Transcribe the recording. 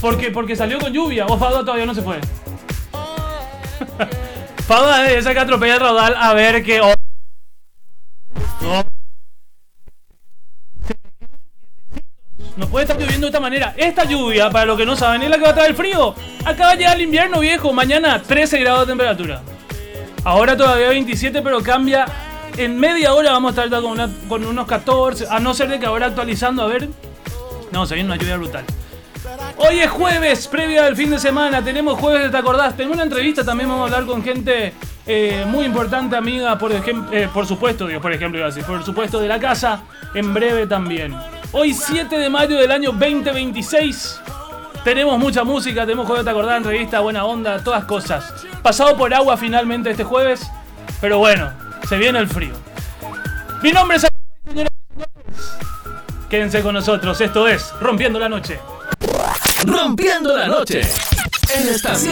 Porque salió con lluvia. O Fauda todavía no se fue. Fauda es esa que atropella el raudal a ver qué. No puede estar lloviendo de esta manera. Esta lluvia, para los que no saben, es la que va a traer el frío. Acaba de llegar el invierno, viejo. Mañana 13 grados de temperatura. Ahora todavía 27, pero cambia. En media hora vamos a estar con unos 14. A no ser de que ahora actualizando, a ver. No, se viene una lluvia brutal. Hoy es jueves, previa del fin de semana. Tenemos jueves, ¿te acordás? Tenemos una entrevista, también vamos a hablar con gente muy importante, amiga, por supuesto, por supuesto, de la casa. En breve también. Hoy 7 de mayo del año 2026. Tenemos mucha música, tenemos jueves, ¿te acordás? Entrevista, buena onda, todas cosas. Pasado por agua finalmente este jueves. Pero bueno, se viene el frío. Mi nombre es... Señoras y señores, quédense con nosotros. Esto es Rompiendo la Noche. Rompiendo la Noche en Estación